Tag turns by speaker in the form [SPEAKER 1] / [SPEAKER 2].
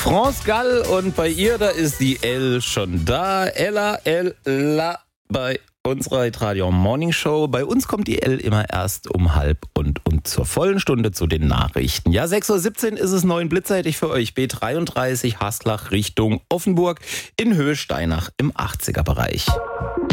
[SPEAKER 1] France Gall und bei ihr, da ist die Elle schon da. Ella bei unserer Hitradio Morning Show. Bei uns kommt die Elle immer erst um 12:30 und zur vollen Stunde zu den Nachrichten. Ja, 6:17 Uhr ist es neuen blitzeitig für euch. B33 Haslach Richtung Offenburg in Höhe Steinach im 80er-Bereich.